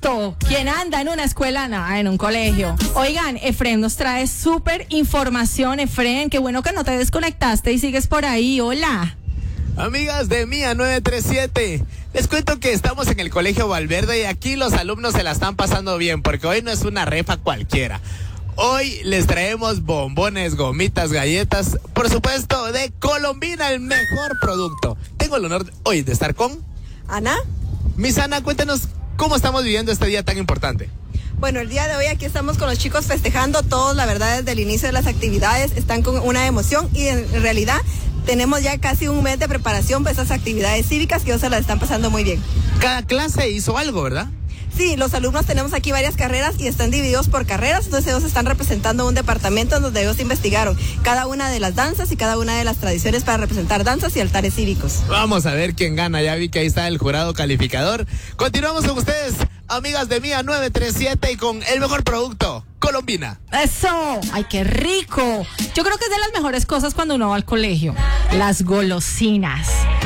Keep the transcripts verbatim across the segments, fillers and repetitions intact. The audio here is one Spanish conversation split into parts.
Listo. ¿Quién anda en una escuela? No, en un colegio. Oigan, Efren nos trae súper información. Efren, qué bueno que no te desconectaste y sigues por ahí. Hola. Amigas de Mía nueve tres siete, les cuento que estamos en el Colegio Valverde y aquí los alumnos se la están pasando bien porque hoy no es una refa cualquiera. Hoy les traemos bombones, gomitas, galletas, por supuesto de Colombina, el mejor producto. Tengo el honor hoy de estar con Ana. Miss Ana, cuéntanos cómo estamos viviendo este día tan importante. Bueno, el día de hoy aquí estamos con los chicos festejando, todos la verdad desde el inicio de las actividades están con una emoción y en realidad tenemos ya casi un mes de preparación para esas actividades cívicas que ellos se las están pasando muy bien. Cada clase hizo algo, ¿verdad? Sí, los alumnos tenemos aquí varias carreras y están divididos por carreras, entonces ellos están representando un departamento en donde ellos investigaron cada una de las danzas y cada una de las tradiciones para representar danzas y altares cívicos. Vamos a ver quién gana, ya vi que ahí está el jurado calificador. Continuamos con ustedes, amigas de Mía nueve tres siete y con el mejor producto, Colombina. Eso, ay, qué rico. Yo creo que es de las mejores cosas cuando uno va al colegio, las golosinas.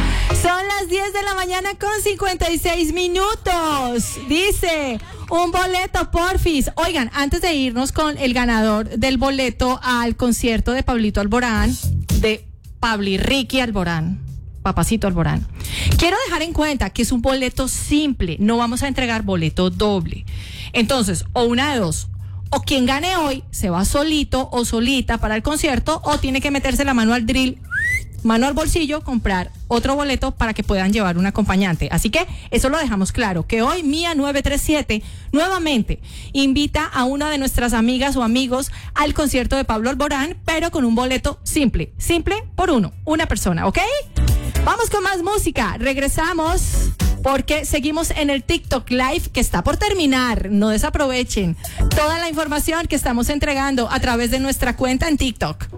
Son las diez de la mañana con cincuenta y seis minutos. Dice, un boleto, porfis. Oigan, antes de irnos con el ganador del boleto al concierto de Pablito Alborán, de Pabli Ricky Alborán, Papacito Alborán, quiero dejar en cuenta que es un boleto simple, no vamos a entregar boleto doble. Entonces, o una de dos, o quien gane hoy se va solito o solita para el concierto, o tiene que meterse la mano al drill, mano al bolsillo, comprar otro boleto para que puedan llevar un acompañante. Así que eso lo dejamos claro, que hoy Mía nueve tres siete nuevamente invita a una de nuestras amigas o amigos al concierto de Pablo Alborán, pero con un boleto simple, simple por uno, una persona, ¿ok? Vamos con más música, regresamos porque seguimos en el TikTok Live que está por terminar, no desaprovechen toda la información que estamos entregando a través de nuestra cuenta en TikTok.